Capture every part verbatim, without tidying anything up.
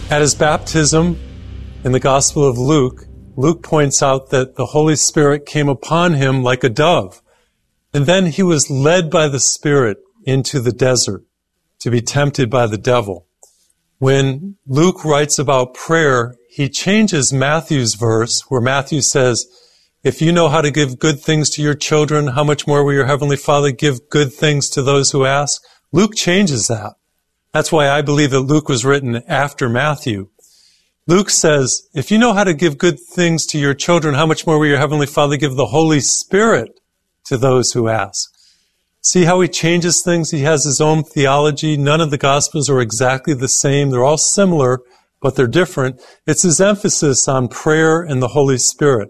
At his baptism, in the Gospel of Luke, Luke points out that the Holy Spirit came upon him like a dove. And then he was led by the Spirit into the desert to be tempted by the devil. When Luke writes about prayer, he changes Matthew's verse where Matthew says, if you know how to give good things to your children, how much more will your Heavenly Father give good things to those who ask? Luke changes that. That's why I believe that Luke was written after Matthew. Luke says, if you know how to give good things to your children, how much more will your Heavenly Father give the Holy Spirit to those who ask? See how he changes things? He has his own theology. None of the Gospels are exactly the same. They're all similar, but they're different. It's his emphasis on prayer and the Holy Spirit.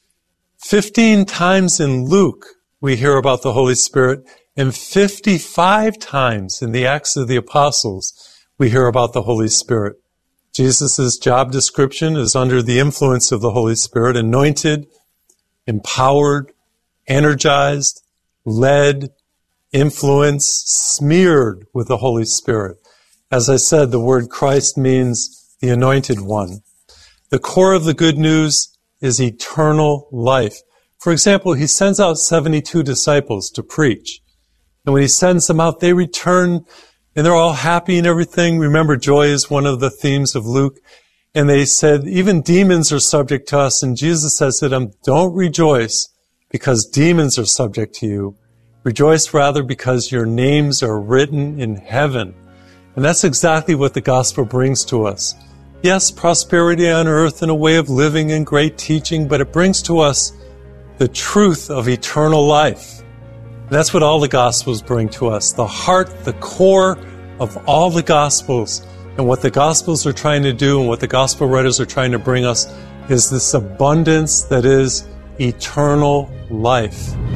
Fifteen times in Luke, we hear about the Holy Spirit, and fifty-five times in the Acts of the Apostles, we hear about the Holy Spirit. Jesus' job description is under the influence of the Holy Spirit, anointed, empowered, energized, led, influenced, smeared with the Holy Spirit. As I said, the word Christ means the anointed one. The core of the good news is eternal life. For example, he sends out seventy-two disciples to preach. And when he sends them out, they return and they're all happy and everything. Remember, joy is one of the themes of Luke. And they said, even demons are subject to us. And Jesus says to them, don't rejoice because demons are subject to you. Rejoice rather because your names are written in heaven. And that's exactly what the gospel brings to us. Yes, prosperity on earth and a way of living and great teaching, but it brings to us the truth of eternal life. That's what all the Gospels bring to us. The heart, the core of all the Gospels. And what the Gospels are trying to do and what the Gospel writers are trying to bring us is this abundance that is eternal life.